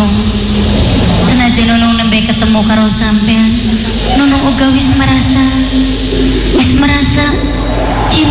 Nunung. Senajan Nunung nembe ketemu karo sampean, Nunung uga wis merasa